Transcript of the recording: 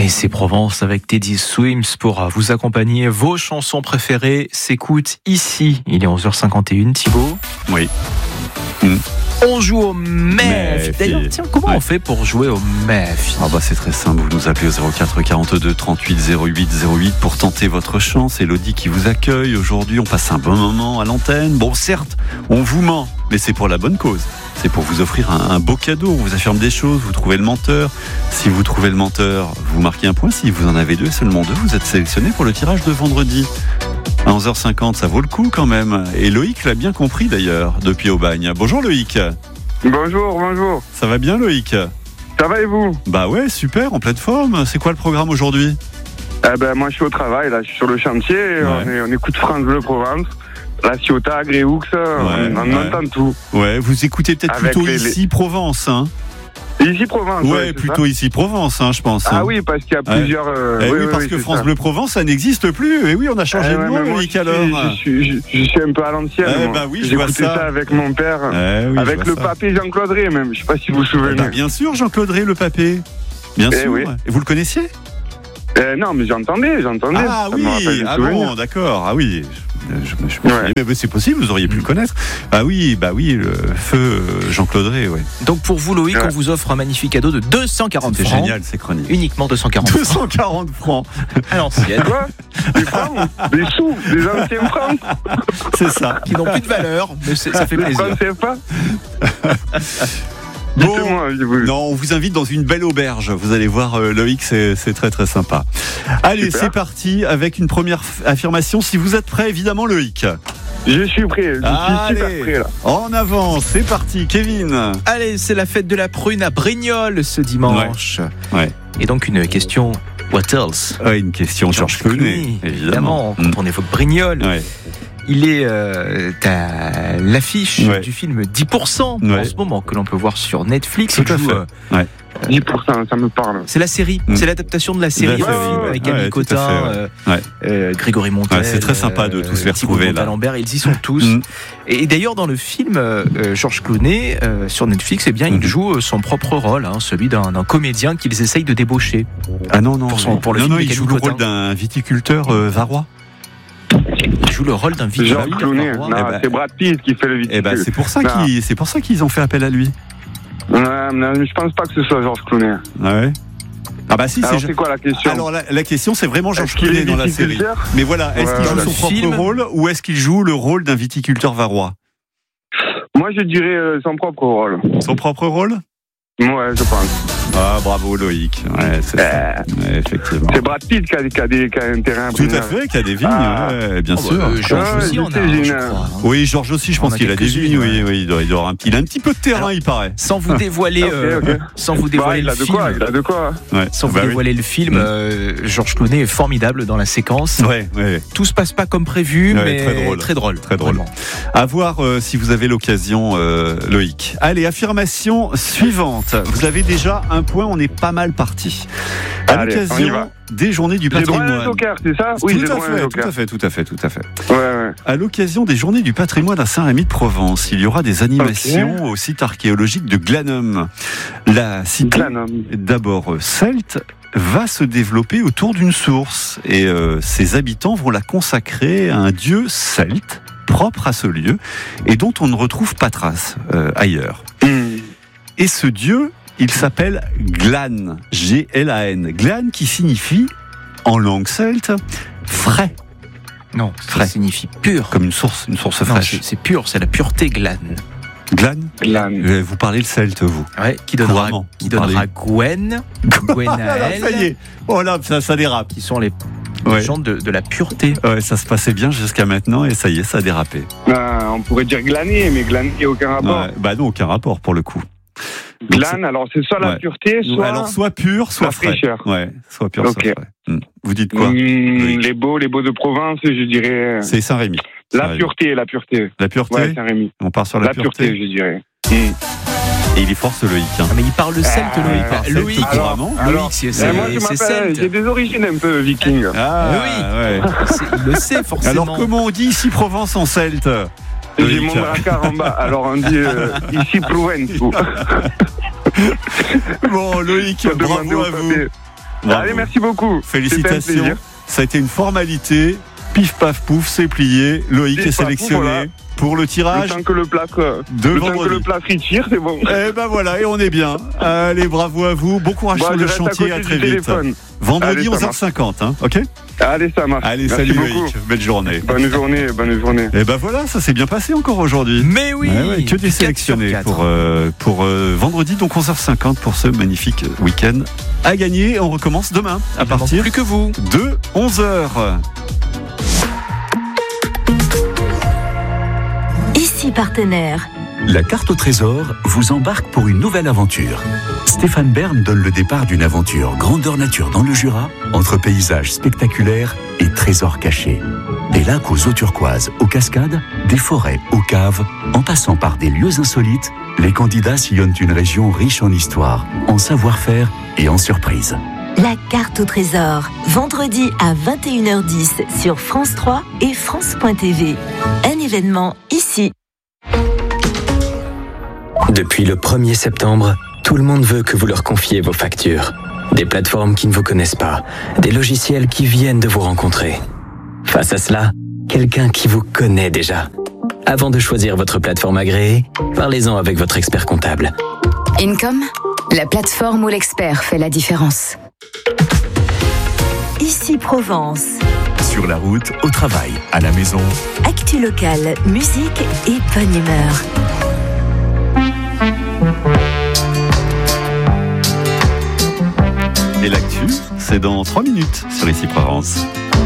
Et c'est Provence avec Teddy Swims pour vous accompagner. Vos chansons préférées s'écoutent ici. Il est 11h51, Thibaut. Oui. On joue au MEF. D'ailleurs, tiens, comment on fait pour jouer au MEF? C'est très simple, vous nous appelez au 04 42 38 08 08 pour tenter votre chance. Elodie qui vous accueille aujourd'hui, on passe un bon moment à l'antenne. Bon, certes, on vous ment, mais c'est pour la bonne cause. C'est pour vous offrir un beau cadeau. On vous affirme des choses, vous trouvez le menteur. Si vous trouvez le menteur, vous marquez un point. Si vous en avez deux, seulement deux, vous êtes sélectionné pour le tirage de vendredi. À 11h50, ça vaut le coup quand même. Et Loïc l'a bien compris d'ailleurs, depuis Aubagne. Bonjour Loïc. Bonjour. Ça va bien Loïc? Ça va et vous? Bah ouais, super, en pleine forme. C'est quoi le programme aujourd'hui? Moi je suis au travail, là je suis sur le chantier, on écoute France Bleu Provence. La Ciotat, Gréoux, on entend tout. Ouais, vous écoutez peut-être avec plutôt ici Provence, hein? Ici Provence. Ouais, plutôt ça. Ici Provence, hein, je pense. Ah oui, parce qu'il y a plusieurs. parce que France Bleu Provence, ça n'existe plus. Et oui, on a changé de nom, Loïc, alors. Je suis un peu à l'ancienne. Oui, j'ai écouté ça avec mon père, avec le papé Jean-Claude Rey, même. Je sais pas si vous vous souvenez. Bien sûr, Jean-Claude Rey, le papé. Bien sûr. Oui. Et vous le connaissiez? Non, mais j'entendais. Ah oui, bon, d'accord. Ah oui. Mais c'est possible, vous auriez pu le connaître. Ah oui, le feu Jean-Claude Rey, ouais. Donc pour vous, Loïc, on vous offre un magnifique cadeau de 240 francs. C'est génial, ces chroniques. Uniquement 240 francs. 240 francs. À l'ancienne. Quoi? Des francs? Des sous? Des anciens francs? C'est ça. Qui n'ont plus de valeur, mais ça fait plaisir. Je ne sais pas. Bon, on vous invite dans une belle auberge. Vous allez voir, Loïc, c'est très très sympa. Allez, c'est parti avec une première affirmation. Si vous êtes prêt, évidemment, Loïc. Je suis prêt. Je suis super prêt là. En avant, c'est parti, Kevin. Allez, c'est la fête de la prune à Brignoles ce dimanche. Ouais. Et donc une question. What else? Une question Georges Clooney, évidemment. Quand on évoque Brignoles. Ouais. Il est à l'affiche du film 10% en ce moment que l'on peut voir sur Netflix. Tout à fait. 10%, ça me parle. C'est la série, c'est l'adaptation de la série avec Camille Cotin, Grégory Montel. C'est très sympa de tous les retrouver là. Lambert, ils y sont tous. Et d'ailleurs dans le film, Georges Clooney sur Netflix, il joue son propre rôle, celui d'un comédien qu'ils essayent de débaucher. Ah non, pour le film il joue le rôle d'un viticulteur varois. Il joue le rôle d'un viticulteur. Georges Clooney, c'est Brad Pitt qui fait le viticulteur. C'est pour ça qu'ils ont fait appel à lui. Je pense pas que ce soit Georges Clooney. Ah ouais? Si, c'est quoi la question? Alors la question, c'est vraiment Georges Clooney dans la série. Mais voilà, est-ce qu'il joue son propre rôle ou est-ce qu'il joue le rôle d'un viticulteur varois? Moi, je dirais son propre rôle. Son propre rôle? Ouais, je pense. Ah, bravo Loïc. Ouais, c'est ça. Ouais, effectivement. C'est Brad Pitt qui a un terrain. Tout à fait, qui a des vignes, bien sûr. Georges aussi en a, je crois. Oui, Georges aussi, je pense qu'il a des vignes. Oui, il a un petit peu de terrain, il paraît. Sans vous dévoiler, sans vous dévoiler le film. Il a de quoi. Sans vous dévoiler le film, Georges Clooney est formidable dans la séquence. Ouais. Tout se passe pas comme prévu, mais très drôle. Très drôle. À voir si vous avez l'occasion, Loïc. Allez, affirmation suivante. Vous avez déjà un point, on est pas mal parti. À l'occasion des journées du patrimoine. J'ai droit à un joker, c'est ça? Oui, tout à fait. Ouais. À l'occasion des journées du patrimoine à Saint-Rémy de Provence, il y aura des animations au site archéologique de Glanum. La cité, d'abord celte, va se développer autour d'une source et ses habitants vont la consacrer à un dieu celte propre à ce lieu et dont on ne retrouve pas trace ailleurs. Et ce dieu, il s'appelle Glan, G-L-A-N. Glan qui signifie, en langue celte, frais. Non, ça signifie pur. Comme une source fraîche. C'est pur, c'est la pureté, Glan. Glan. Vous parlez le celte, vous. Ouais, qui donnera Gwen à elle. Ça y est, là, ça dérape. Qui sont les gens de la pureté. Ouais, ça se passait bien jusqu'à maintenant et ça y est, ça a dérapé. On pourrait dire glaner, mais glaner, il n'y a aucun rapport. Non, aucun rapport pour le coup. Glan, alors c'est soit la pureté, soit pur, soit frais. Fraîcheur. Ouais, soit pur, soit frais. Vous dites quoi? Les beaux de Provence, je dirais. C'est Saint-Rémy. La pureté. La pureté? Ouais, Saint-Rémy. On part sur la pureté, je dirais. Et il est fort ce Loïc. Mais il parle celte, Loïc. Loïc, c'est celte. J'ai des origines un peu vikings. Il le sait forcément. Alors comment on dit ici Provence en celte? J'ai mon brancard en bas, alors on dit ici Provence. Bon, Loïc, bravo à vous. Bravo. Allez, merci beaucoup. Félicitations. Ça a été une formalité. Pif paf pouf, c'est plié. Loïc est sélectionné voilà. pour le tirage. Le temps que le plâtre tire, c'est bon. Et ben voilà, et on est bien. Allez, bravo à vous. Bon courage sur le chantier. À très vite. Vendredi 11h50, hein, ok? Allez, ça marche. Allez, merci salut beaucoup. Loïc. Belle journée. Bonne journée. Et ben voilà, ça s'est bien passé encore aujourd'hui. Mais oui, que des sélectionnés pour vendredi, donc 11h50 pour ce magnifique week-end à gagner. On recommence demain à partir plus que vous de 11h. Ici partenaire. La carte au trésor vous embarque pour une nouvelle aventure. Stéphane Bern donne le départ d'une aventure grandeur nature dans le Jura, entre paysages spectaculaires et trésors cachés. Des lacs aux eaux turquoises, aux cascades, des forêts aux caves, en passant par des lieux insolites, les candidats sillonnent une région riche en histoire, en savoir-faire et en surprises. La carte au trésor, vendredi à 21h10 sur France 3 et France.tv. Un événement ici. Depuis le 1er septembre, tout le monde veut que vous leur confiez vos factures. Des plateformes qui ne vous connaissent pas, des logiciels qui viennent de vous rencontrer. Face à cela, quelqu'un qui vous connaît déjà. Avant de choisir votre plateforme agréée, parlez-en avec votre expert comptable. Income, la plateforme où l'expert fait la différence. Ici Provence. Sur la route, au travail, à la maison. Actu locale, musique et bonne humeur. Et l'actu, c'est dans 3 minutes sur Ici Provence.